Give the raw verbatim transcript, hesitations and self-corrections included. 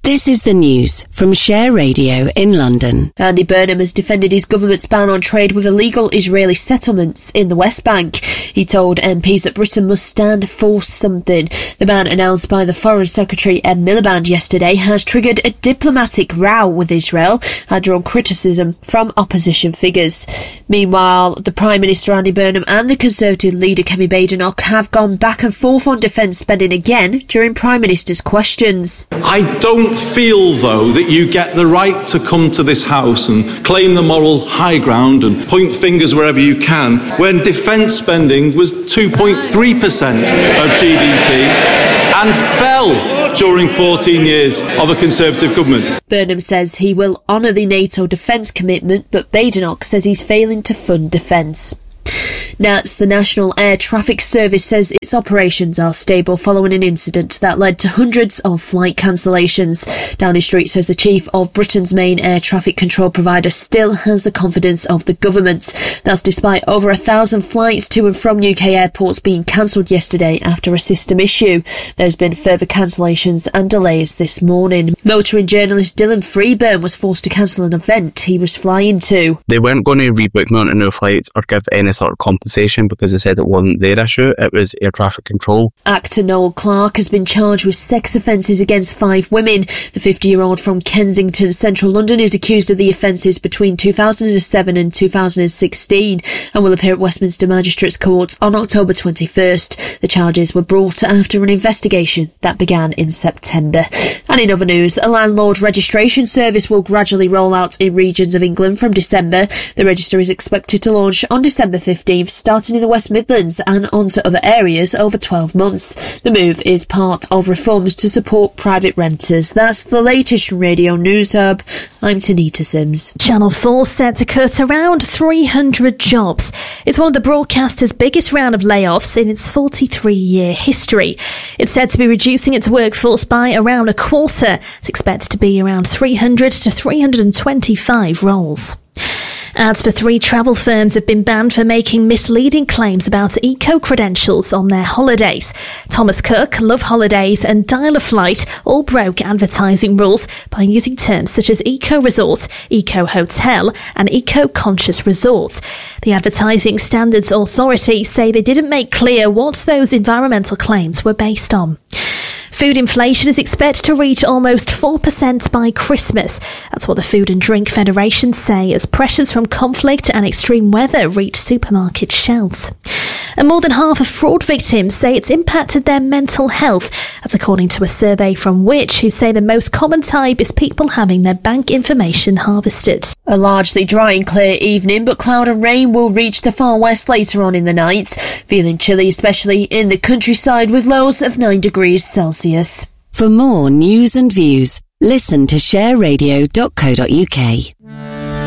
This is the news from Share Radio in London. Andy Burnham has defended his government's ban on trade with illegal Israeli settlements in the West Bank. He told M Ps that Britain must stand for something. The ban announced by the Foreign Secretary Ed Miliband yesterday has triggered a diplomatic row with Israel and drawn criticism from opposition figures. Meanwhile, the Prime Minister Andy Burnham and the Conservative leader Kemi Badenoch have gone back and forth on defence spending again during Prime Minister's questions. I don't feel, though, that you get the right to come to this House and claim the moral high ground and point fingers wherever you can when defence spending was two point three percent of G D P and fell during fourteen years of a Conservative government. Burnham says he will honour the NATO defence commitment, but Badenoch says he's failing to fund defence. NATS, the National Air Traffic Service, says its operations are stable following an incident that led to hundreds of flight cancellations. Downing Street says the chief of Britain's main air traffic control provider still has the confidence of the government. That's despite over a thousand flights to and from U K airports being cancelled yesterday after a system issue. There's been further cancellations and delays this morning. Motoring journalist Dylan Freeburn was forced to cancel an event he was flying to. They weren't going to rebook me onto new flights or give any sort of compensation because they said it wasn't their issue, it was air traffic control. Actor Noel Clarke has been charged with sex offences against five women. The fifty-year-old from Kensington, central London, is accused of the offences between two thousand seven and two thousand sixteen and will appear at Westminster Magistrates Court on October twenty-first. The charges were brought after an investigation that began in September. And in other news, a landlord registration service will gradually roll out in regions of England from December. The register is expected to launch on December fifteenth, starting in the West Midlands and onto other areas over twelve months. The move is part of reforms to support private renters. That's the latest from Radio News Hub. I'm Tanita Sims. Channel four set to cut around three hundred jobs. It's one of the broadcaster's biggest round of layoffs in its forty-three-year history. It's said to be reducing its workforce by around a quarter. It's expected to be around three hundred to three hundred twenty-five roles. Ads for three travel firms have been banned for making misleading claims about eco-credentials on their holidays. Thomas Cook, Love Holidays and Dial-A-Flight all broke advertising rules by using terms such as eco-resort, eco-hotel and eco-conscious resort. The Advertising Standards Authority say they didn't make clear what those environmental claims were based on. Food inflation is expected to reach almost four percent by Christmas. That's what the Food and Drink Federation say as pressures from conflict and extreme weather reach supermarket shelves. And more than half of fraud victims say it's impacted their mental health. That's according to a survey from Which, who say the most common type is people having their bank information harvested. A largely dry and clear evening, but cloud and rain will reach the far west later on in the night. Feeling chilly, especially in the countryside, with lows of nine degrees Celsius. For more news and views, listen to share radio dot co dot uk.